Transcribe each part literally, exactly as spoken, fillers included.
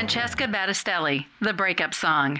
Francesca Battistelli, The Breakup Song.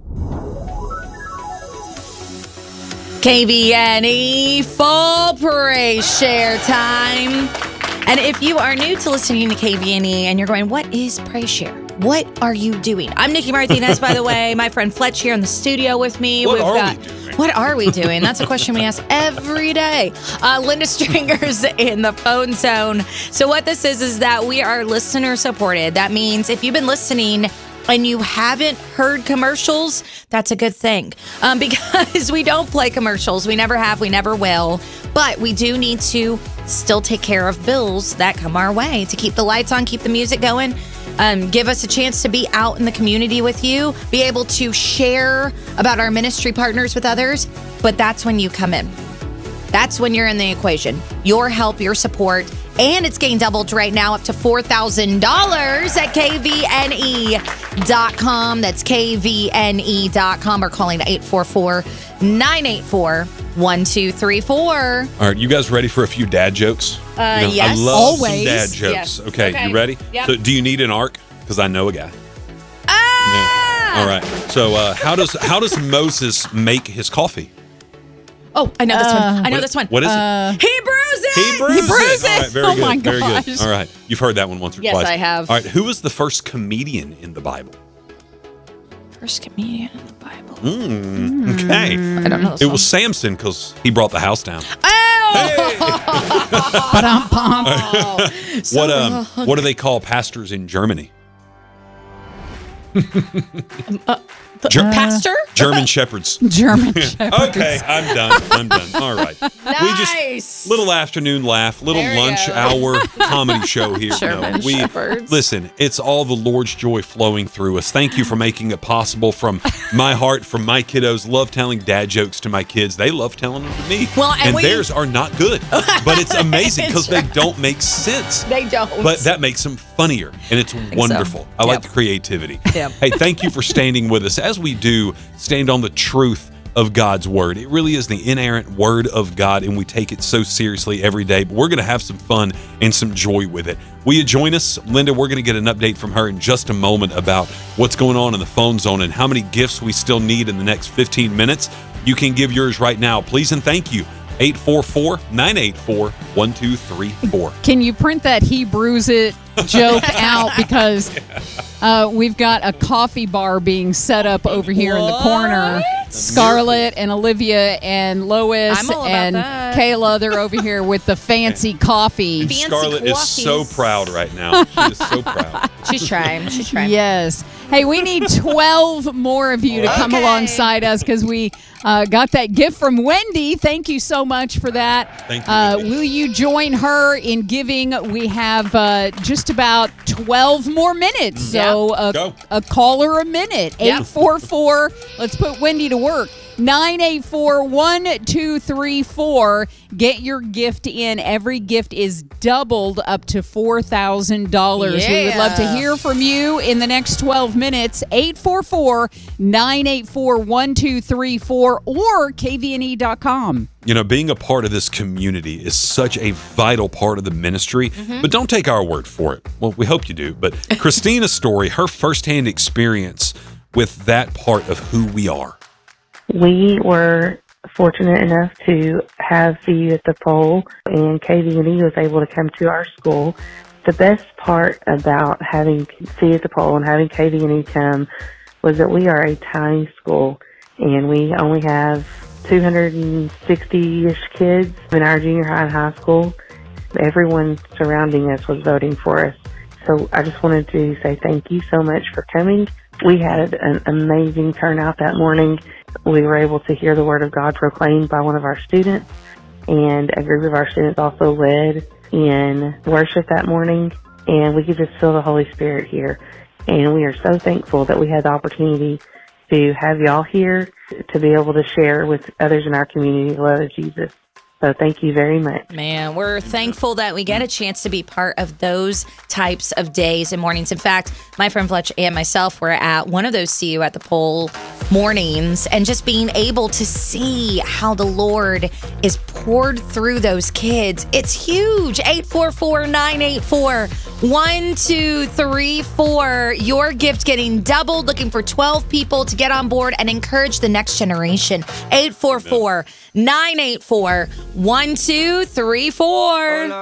K V N E Full Praise Share Time. And if you are new to listening to K V N E and you're going, what is Praise Share? What are you doing? I'm Nikki Martinez, by the way. My friend Fletch here in the studio with me. What We've are got, we doing? What are we doing? That's a question we ask every day. Uh, Linda Stringer's in the phone zone. So what this is, is that we are listener supported. That means if you've been listening and you haven't heard commercials, that's a good thing. Um, because we don't play commercials. We never have. We never will. But we do need to still take care of bills that come our way to keep the lights on, keep the music going, um, give us a chance to be out in the community with you, be able to share about our ministry partners with others. But that's when you come in. That's when you're in the equation. Your help, your support, and it's getting doubled right now up to four thousand dollars at K V N E dot com. That's K V N E dot com or calling eight four four, nine eight four, one two three four. All right, you guys ready for a few dad jokes? Uh, You know, yes. I love Always. some dad jokes. Yes. Okay, Okay. you ready? Yep. So, do you need an arc? Because I know a guy. Ah! Yeah. All right. So, uh, how does how does Moses make his coffee? Oh, I know this one. I know What- this one. What is Uh, He brews it. it? He brews, brews it. All right, very Oh good. my Very gosh. good. All right, you've heard that one once or Yes, twice. I have. All right, who was the first comedian in the Bible? First comedian in the Bible. Mm, okay. I don't know this It one. was Samson because he brought the house down. Oh! Ba-dum-bum. What um what do they call pastors in Germany? Ger- Pastor? German shepherds. German Shepherd. Okay, I'm done. I'm done. All right. We just Nice. little afternoon laugh, little There we lunch go. hour comedy show here. German we shepherds. listen. It's all the Lord's joy flowing through us. Thank you for making it possible. From my heart, from my kiddos, love telling dad jokes to my kids. They love telling them to me. Well, and we- theirs are not good, but it's amazing because they It's don't make sense. They don't. But that makes them funnier, and it's wonderful. I like Yep. the creativity. Yep. Hey, thank you for standing with us as we do stand on the truth of God's word. It really is the inerrant word of God, and we take it so seriously every day. But we're going to have some fun and some joy with it. Will you join us? Linda, we're going to get an update from her in just a moment about what's going on in the phone zone and how many gifts we still need in the next fifteen minutes. You can give yours right now, please, and thank you. eight four four, nine eight four, one two three four. Can you print that he brews it joke out? Because uh, we've got a coffee bar being set up over here in the corner. Scarlett and Olivia and Lois I'm all about and that. Kayla, they're over here with the fancy coffee. Fancy Scarlett is so coffees. proud right now. She is so proud. She's trying. She's trying. Yes. Hey, we need twelve more of you to come Okay. alongside us because we uh, got that gift from Wendy. Thank you so much for that. Thank you, Uh, Wendy. will you join her in giving? We have uh, just about twelve more minutes. So a, Go. a caller a minute. Yep. eight four four. Let's put Wendy to work. nine eight four, one two three four. Get your gift in. Every gift is doubled up to four thousand dollars. We would love to Yeah. hear from you in the next twelve minutes. eight four four, nine eight four, one two three four or K V N E dot com. You know, being a part of this community is such a vital part of the ministry, but don't take our word for it. Well, we hope you do. But Christina's story, her firsthand experience with that part of who we are. We were fortunate enough to have C U at the Pole, and K V N E was able to come to our school. The best part about having C U at the Pole and having K V N E come was that we are a tiny school, and we only have two hundred sixty-ish kids in our junior high and high school. Everyone surrounding us was voting for us. So I just wanted to say thank you so much for coming. We had an amazing turnout that morning. We were able to hear the word of God proclaimed by one of our students, and a group of our students also led in worship that morning, and we could just feel the Holy Spirit here. And we are so thankful that we had the opportunity to have y'all here to be able to share with others in our community the love of Jesus. So thank you very much. Man, we're thankful that we get a chance to be part of those types of days and mornings. In fact, my friend Fletch and myself were at one of those See You at the Pole mornings and just being able to see how the Lord is poured through those kids. It's huge. eight four four, nine eight four, one two three four. Your gift getting doubled, looking for twelve people to get on board and encourage the next generation. eight four four, nine eight four, one two three four.